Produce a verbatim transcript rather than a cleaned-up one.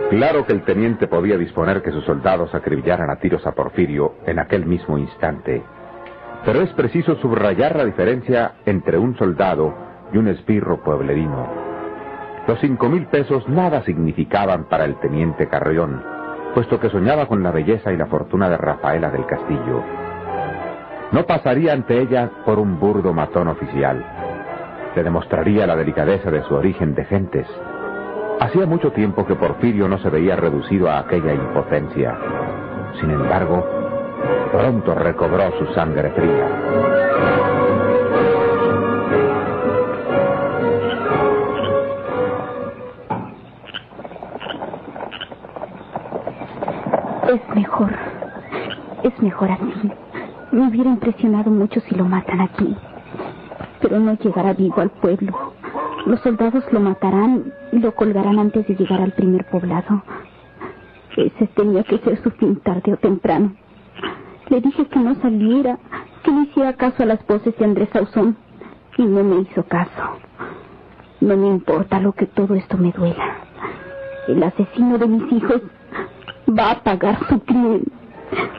Claro que el teniente podía disponer que sus soldados acribillaran a tiros a Porfirio en aquel mismo instante. Pero es preciso subrayar la diferencia entre un soldado y un esbirro pueblerino. Los cinco mil pesos nada significaban para el teniente Carrión, puesto que soñaba con la belleza y la fortuna de Rafaela del Castillo. No pasaría ante ella por un burdo matón oficial. Le demostraría la delicadeza de su origen de gentes. Hacía mucho tiempo que Porfirio no se veía reducido a aquella impotencia. Sin embargo, pronto recobró su sangre fría. Es mejor. Es mejor así. Me hubiera impresionado mucho si lo matan aquí. Pero no llegará vivo al pueblo. Los soldados lo matarán y lo colgarán antes de llegar al primer poblado. Ese tenía que ser su fin tarde o temprano. Le dije que no saliera, que no hiciera caso a las voces de Andrés Sauzón, y no me hizo caso. No me importa lo que todo esto me duela. El asesino de mis hijos va a pagar su crimen.